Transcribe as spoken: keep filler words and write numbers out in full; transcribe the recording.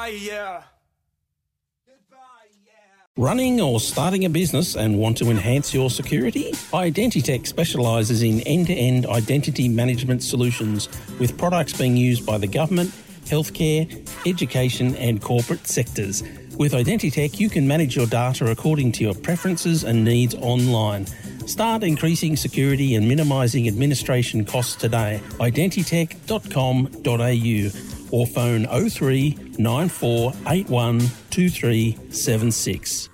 Goodbye, yeah. Running or starting a business and want to enhance your security? Identitech specialises in end-to-end identity management solutions with products being used by the government, healthcare, education and corporate sectors. With Identitech, you can manage your data according to your preferences and needs online. Start increasing security and minimising administration costs today. identitech dot com dot a u or phone oh three nine four eight one two three seven six.